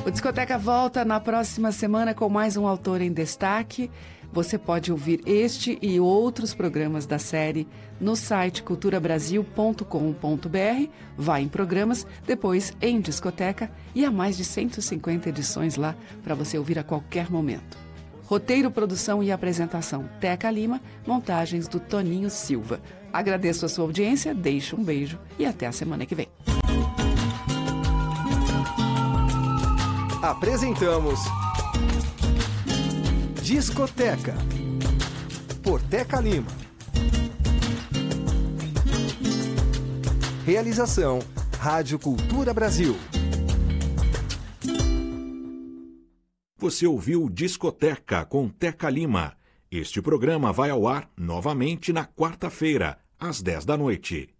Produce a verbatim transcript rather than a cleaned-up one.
O Discoteca volta na próxima semana com mais um autor em destaque. Você pode ouvir este e outros programas da série no site cultura brasil ponto com ponto b r. Vai em programas, depois em Discoteca e há mais de cento e cinquenta edições lá para você ouvir a qualquer momento. Roteiro, produção e apresentação, Teca Lima, montagens do Toninho Silva. Agradeço a sua audiência, deixo um beijo e até a semana que vem. Apresentamos Discoteca por Teca Lima. Realização Rádio Cultura Brasil. Você ouviu Discoteca com Teca Lima. Este programa vai ao ar novamente na quarta-feira, às dez da noite.